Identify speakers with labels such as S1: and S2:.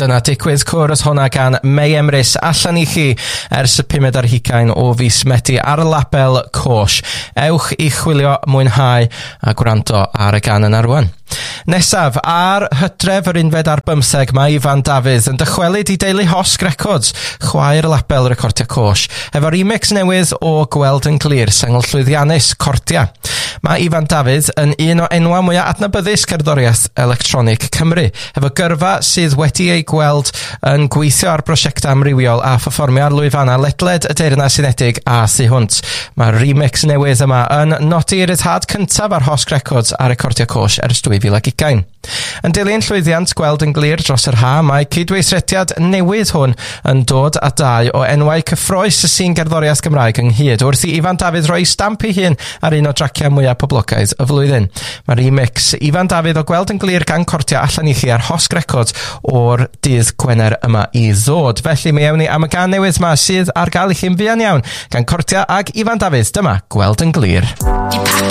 S1: dyna digwydd cwrs hwnna gan May Emrys allan i chi ers y 5 ar hugain o fis Medi ar y label Cosh. Ewch i chwilio, mwynhau a gwrando ar y gan yna rwan. Nesaf, ar Hydref yr 15 mae Ifan Dafydd yn dychwelyd i deulu Hosg Records, chwaer y label recordia Cosh, efo remix newydd o Gweld yn Glir, sengl llwyddiannus Cordia. Mae Ifan Dafydd yn un o enwa mwyaf adnabyddus cerddoriaeth electronic Cymru, efo gyrfa sydd wedi ei gweld yn gweithio ar brosiectau amrywiol a pherfformio ar lwyfanna ledled y Deyrnas Unedig a Thu Hwnt. Mae'r remix newydd yma yn nodi'r ryddhad cyntaf ar Hosg Records a recordia Cosh ers 2020. Yn dilyn llwyddiant Gweld yn Glir dros yr ha, mae cydweithrediad newydd hwn yn dod â 2 o enwau cyffroes y sîn gerddoriaeth Gymraeg ynghyd, wrth i Ifan Dafydd roi stamp ei hun ar un o draciau mwyaf poblogaidd y flwyddyn. Mae remix Ifan Dafydd o Gweld yn Glir gan Cordia allan i chi ar Hosg Records o'r dydd Gwener yma i ddod. Felly mi ewn ni am y gan newydd yma sydd ar gael i chi'n fuan iawn gan Cordia ag Ifan Dafydd. Dyma Gweld yn Glir.